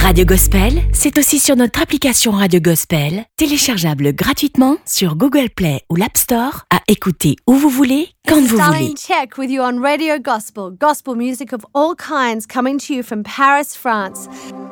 Radio Gospel, c'est aussi sur notre application Radio Gospel, téléchargeable gratuitement sur Google Play ou l'App Store, à écouter où vous voulez, quand vous voulez. Check with you on Radio Gospel, gospel music of all kinds coming to you from Paris, France.